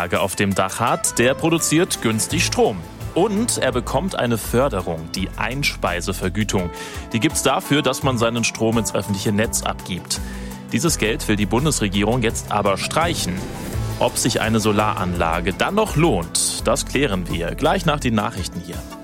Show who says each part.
Speaker 1: Solaranlage auf dem Dach hat, der produziert günstig Strom. Und er bekommt eine Förderung, die Einspeisevergütung. Die gibt's dafür, dass man seinen Strom ins öffentliche Netz abgibt. Dieses Geld will die Bundesregierung jetzt aber streichen. Ob sich eine Solaranlage dann noch lohnt, das klären wir gleich nach den Nachrichten hier.